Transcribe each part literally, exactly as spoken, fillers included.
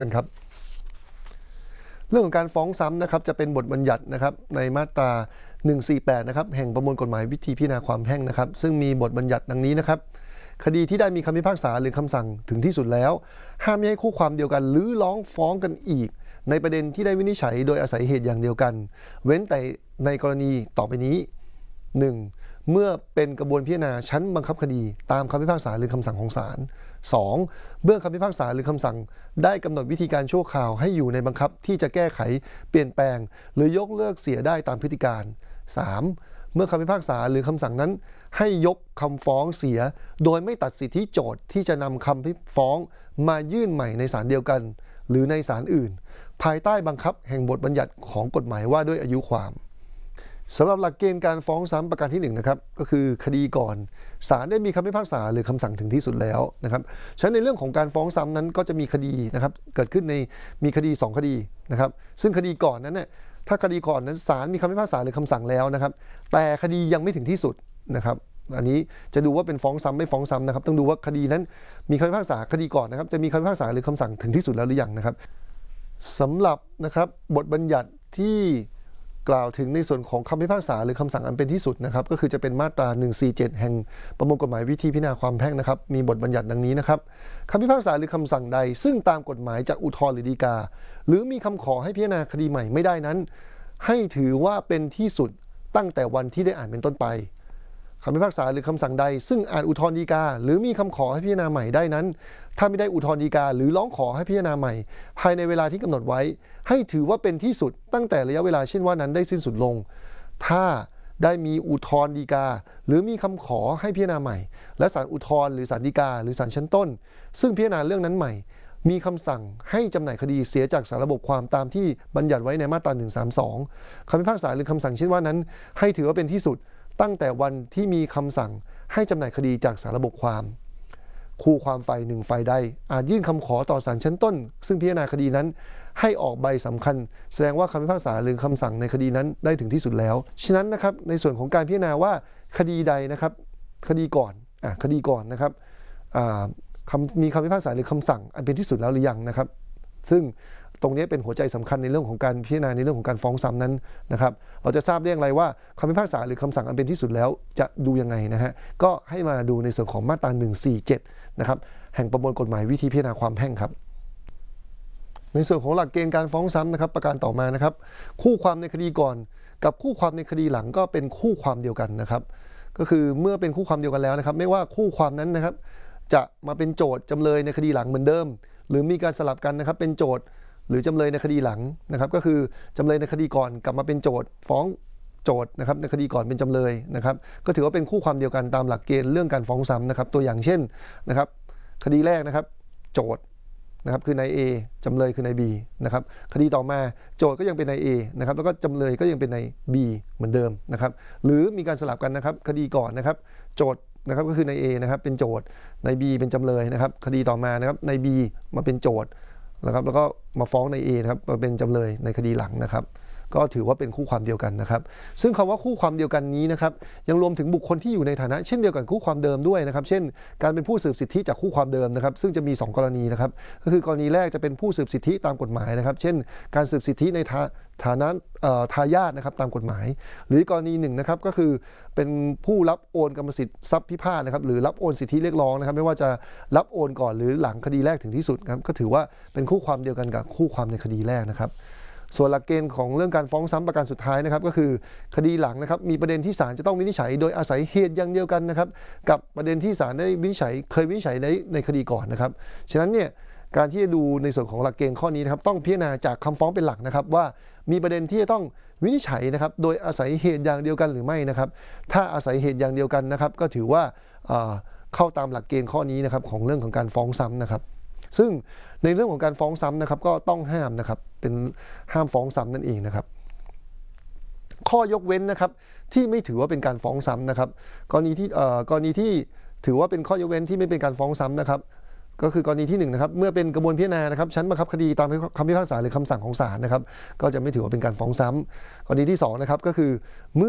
กันครับเรื่องของการฟ้องซ้ำนะครับจะเป็นบทบัญญัตินะครับในมาตราหนึ่งสี่แปดนะครับแห่งประมวลกฎหมายวิธีพิจารณาความแพ่งนะครับซึ่งมีบทบัญญัติดังนี้นะครับคดีที่ได้มีคำพิพากษาหรือคำสั่งถึงที่สุดแล้วห้ามไม่ให้คู่ความเดียวกันหรือร้องฟ้องกันอีกในประเด็นที่ได้วินิจฉัยโดยอาศัยเหตุอย่างเดียวกันเว้นแต่ในกรณีต่อไปนี้ หนึ่ง. เมื่อเป็นกระบวนพิจารณาชั้นบังคับคดีตามคำพิพากษาหรือคำสั่งของศาล สอง. เมื่อคำพิพากษาหรือคำสั่งได้กำหนดวิธีการชั่วคราวให้อยู่ในบังคับที่จะแก้ไขเปลี่ยนแปลงหรือยกเลิกเสียได้ตามพฤติการ สาม. เมื่อคำพิพากษาหรือคำสั่งนั้นให้ยกคำฟ้องเสียโดยไม่ตัดสิทธิโจทก์ที่จะนำคำฟ้องมายื่นใหม่ในศาลเดียวกันหรือในศาลอื่นภายใต้บังคับแห่งบทบัญญัติของกฎหมายว่าด้วยอายุความสำหรับหลักเกณฑ์การฟ้องซ้ำประการที่หนึ่งนะครับก็คือคดีก่อนศาลได้มีคำพิพากษาหรือคำสั่งถึงที่สุดแล้วนะครับฉะนั้นในเรื่องของการฟ้องซ้ำนั้นก็จะมีคดีนะครับเกิดขึ้นในมีคดีสองคดีนะครับซึ่งคดีก่อนนั้นเนี่ยถ้าคดีก่อนนั้นศาลมีคำพิพากษาหรือคำสั่งแล้วนะครับแต่คดียังไม่ถึงที่สุดนะครับอันนี้จะดูว่าเป็นฟ้องซ้ำไม่ฟ้องซ้ำนะครับต้องดูว่าคดีนั้นมีคำพิพากษาคดีก่อนนะครับจะมีคำพิพากษาหรือคำสั่งถึงที่สุดแล้วหรือยังนะครับสำหรับนะครับบทบัญญัติที่กล่าวถึงในส่วนของคำพิพากษาหรือคำสั่งอันเป็นที่สุดนะครับก็คือจะเป็นมาตราหนึ่งสี่เจ็ดแห่งประมวลกฎหมายวิธีพิจารณาความแพ่งนะครับมีบทบัญญัติดังนี้นะครับคำพิพากษาหรือคำสั่งใดซึ่งตามกฎหมายจากอุทธรณ์หรือฎีกาหรือมีคำขอให้พิจารณาคดีใหม่ไม่ได้นั้นให้ถือว่าเป็นที่สุดตั้งแต่วันที่ได้อ่านเป็นต้นไปคำพิพากษาหรือคำสั่งใดซึ่งอ่านอุทธรณ์ฎีกาหรือมีคำขอให้พิจารณาใหม่ได้นั้นถ้าไม่ได้อุทธรณ์ฎีกาหรือร้องขอให้พิจารณาใหม่ภายในเวลาที่กำหนดไว้ให้ถือว่าเป็นที่สุดตั้งแต่ระยะเวลาเช่นว่านั้นได้สิ้นสุดลงถ้าได้มีอุทธรณ์ฎีกาหรือมีคำขอให้พิจารณาใหม่และศาลอุทธรณ์หรือศาลฎีกาหรือศาลชั้นต้นซึ่งพิจารณาเรื่องนั้นใหม่มีคำสั่งให้จำหน่ายคดีเสียจากสารระบบความตามที่บัญญัติไว้ในมาตราหนึ่งสามสองคำพิพากษาหรือคำสั่งเช่นว่านั้นให้ถือว่าเป็นที่สุดตั้งแต่วันที่มีคำสั่งให้จำหน่ายคดีจากสารระบบความคู่ความฝ่ายหนึ่งฝ่ายใดอาจยื่นคำขอต่อศาลชั้นต้นซึ่งพิจารณาคดีนั้นให้ออกใบสำคัญแสดงว่าคำพิพากษาหรือคำสั่งในคดีนั้นได้ถึงที่สุดแล้วฉะนั้นนะครับในส่วนของการพิจารณาว่าคดีใดนะครับคดีก่อนอ่ะคดีก่อนนะครับอ่าคำมีคำพิพากษาหรือคำสั่งอันเป็นที่สุดแล้วหรือยังนะครับซึ่งตรงนี้เป็นหัวใจสำคัญในเรื่องของการพิจารณาในเรื่องของการฟ้องซ้ำนั้นนะครับเราจะทราบได้อย่างไรว่าคำพิพากษาหรือคำสั่งอันเป็นที่สุดแล้วจะดูยังไงนะฮะก็ให้มาดูในส่วนของมาตราหนึ่งสี่เจ็ดนะครับแห่งประมวลกฎหมายวิธีพิจารณาความแพ่งครับในส่วนของหลักเกณฑ์การฟ้องซ้ำนะครับประการต่อมานะครับคู่ความในคดีก่อนกับคู่ความในคดีหลังก็เป็นคู่ความเดียวกันนะครับก็คือเมื่อเป็นคู่ความเดียวกันแล้วนะครับไม่ว่าคู่ความนั้นนะครับจะมาเป็นโจทย์จำเลยในคดีหลังเหมือนเดิมหรือมีการสลับกันนะครับเป็นโจทย์หรือจำเลยในคดีหลังนะครับก็คือจำเลยในคดีก่อนกลับมาเป็นโจทย์ฟ้องโจทย์นะครับในคดีก่อนเป็นจำเลยนะครับก็ถือว่าเป็นคู่ความเดียวกันตามหลักเกณฑ์เรื่องการฟ้องซ้ำนะครับตัวอย่างเช่นนะครับคดีแรกนะครับโจทย์นะครับคือนาย A จำเลยคือนาย B นะครับคดีต่อมาโจทย์ก็ยังเป็นนาย A นะครับแล้วก็จำเลยก็ยังเป็นนาย B เหมือนเดิมนะครับหรือมีการสลับกันนะครับคดีก่อนนะครับโจทย์นะครับก็คือนาย A นะครับเป็นโจทย์นาย B เป็นจำเลยนะครับคดีต่อมานะครับนาย B มาเป็นโจทย์นะครับแล้วก็มาฟ้องใน A นะครับมาเป็นจำเลยในคดีหลังนะครับก็ถือว่าเป็นคู่ความเดียวกันนะครับซึ่งคำว่าคู่ความเดียวกันนี้นะครับยังรวมถึงบุคคลที่อยู่ในฐานะเช่นเดียวกับคู่ความเดิมด้วยนะครับเช่นการเป็นผู้สืบสิทธิจากคู่ความเดิมนะครับซึ่งจะมีสองกรณีนะครับก็คือกรณีแรกจะเป็นผู้สืบสิทธิตามกฎหมายนะครับเช่นการสืบสิทธิในฐานะทายาทนะครับตามกฎหมายหรือกรณีหนึ่งนะครับก็คือเป็นผู้รับโอนกรรมสิทธิ์ทรัพย์พิพาทนะครับหรือรับโอนสิทธิเรียกร้องนะครับไม่ว่าจะรับโอนก่อนหรือหลังคดีแรกถึงที่สุดครับก็ถือว่าเป็นคู่ความเดียวกันกับคู่ความในคดีแรกนะครับส่วนหลักเกณฑ์ของเรื่องการฟ้องซ้ำประการสุดท้ายนะครับก็คือคดีหลังนะครับมีประเด็นที่ศาลจะต้องวินิจฉัยโดยอาศัยเหตุอย่างเดียวกันนะครับกับประเด็นที่ศาลได้วินิจฉัยเคยวินิจฉัยในในคดีก่อนนะครับฉะนั้นเนี่ยการที่จะดูในส่วนของหลักเกณฑ์ข้อนี้นะครับต้องพิจารณาจากคำฟ้องเป็นหลักนะครับว่ามีประเด็นที่จะต้องวินิจฉัยนะครับโดยอาศัยเหตุอย่างเดียวกันหรือไม่นะครับถ้าอาศัยเหตุอย่างเดียวกันนะครับก็ถือว่าเข้าตามหลักเกณฑ์ข้อนี้นะครับของเรื่องของการฟ้องซ้ำนะครับซึ่งในเรื่องของการฟ้องซ้ำนะครับก็ต้องห้ามนะครับเป็นห้ามฟ้องซ้ำนั่นเองนะครับข้อยกเว้นนะครับที่ไม่ถือว่าเป็นการฟ้องซ้ำนะครับกรณีที่กรณีที่ถือว่าเป็นข้อยกเว้นที่ไม่เป็นการฟ้องซ้ำนะครับก็คือกรณีที่หนึ่งนะครับเมื่อเป็นกระบวนพิจารณานะครับชั้นบังคับคดีตามคำพิพากษาหรือคำสั่งของศาลนะครับก็จะไม่ถือว่าเป็นการฟ้องซ้ำกรณีที่สองนะครับก็คือเมื่อ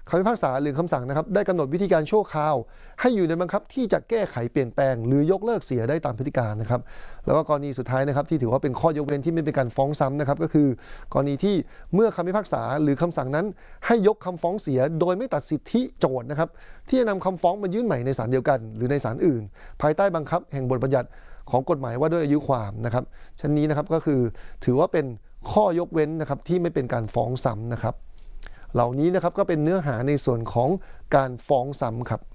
คำพิพากษาหรือคำสั่งนะครับได้กำหนดวิธีการชั่วคราวให้อยู่ในบังคับที่จะแก้ไขเปลี่ยนแปลงหรือยกเลิกเสียได้ตามพฤติการนะครับแล้วก็กรณีสุดท้ายนะครับที่ถือว่าเป็นข้อยกเว้นที่ไม่เป็นการฟ้องซ้ำนะครับก็คือกรณีที่เมื่อคำพิพากษาหรือคำสั่งนั้นให้ยกคำฟ้องเสียโดยไม่ตัดสิทธิโจทย์นะครับที่จะนำคำฟ้องมายื่นใหม่ในศาลเดียวกันหรือในศาลอื่นภายใต้บังคับแห่งบทบัญญัติของกฎหมายว่าด้วยอายุความนะครับชั้นนี้นะครับก็คือถือว่าเป็นข้อยกเว้นนะครับที่ไม่เป็นการฟ้องซ้ำนะครับเหล่านี้นะครับก็เป็นเนื้อหาในส่วนของการฟ้องซ้ำครับ